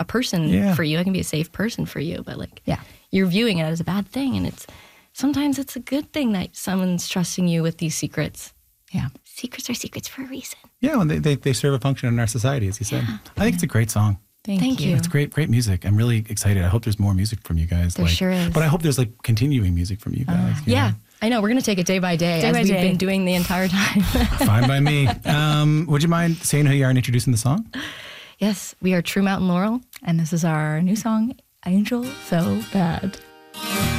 person for you. I can be a safe person for you. But like, Yeah. you're viewing it as a bad thing. And sometimes it's a good thing that someone's trusting you with these secrets. Yeah. Secrets are secrets for a reason. Yeah, and they serve a function in our society, as you said. I think it's a great song. Thank you. It's great music. I'm really excited. I hope there's more music from you guys. There sure is. But I hope there's like continuing music from you guys. you know? I know. We're going to take it day by day as we've been doing the entire time. Fine by me. Would you mind saying who you are and introducing the song? Yes, we are True Mountain Laurel. And this is our new song, Angel So Bad.